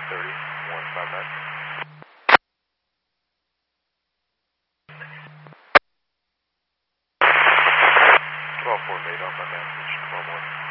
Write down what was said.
30, 159. 12-4 made on my message, 12-1.